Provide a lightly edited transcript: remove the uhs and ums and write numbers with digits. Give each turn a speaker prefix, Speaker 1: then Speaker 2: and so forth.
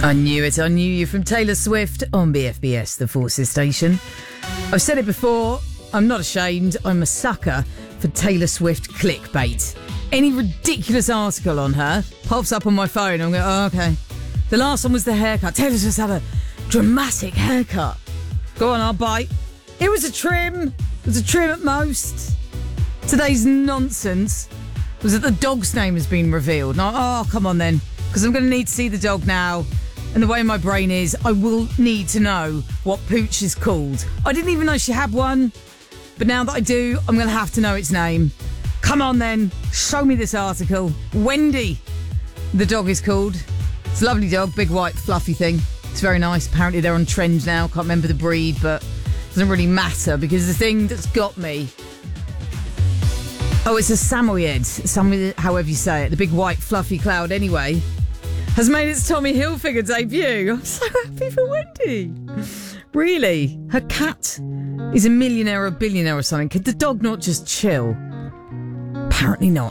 Speaker 1: I knew it. I knew you from Taylor Swift on BFBS, the Forces station. I've said it before. I'm not ashamed. I'm a sucker for Taylor Swift clickbait. Any ridiculous article on her pops up on my phone. I'm going, oh, okay. The last one was the haircut. Taylor Swift had a dramatic haircut. Go on, I'll bite. It was a trim. It was a trim at most. Today's nonsense was that the dog's name has been revealed. Now, oh, come on then. Because I'm going to need to see the dog now. And the way my brain is, I will need to know what Pooch is called. I didn't even know she had one. But now that I do, I'm going to have to know its name. Come on then. Show me this article. Wendy, the dog is called. It's a lovely dog, big white fluffy thing. It's very nice. Apparently they're on trend now. Can't remember the breed, but it doesn't really matter because the thing that's got me... Oh, it's a Samoyed, however you say it. The big white fluffy cloud anyway. Has made its Tommy Hilfiger debut. I'm so happy for Wendy. Really? Her cat is a millionaire or a billionaire or something. Could the dog not just chill? Apparently not.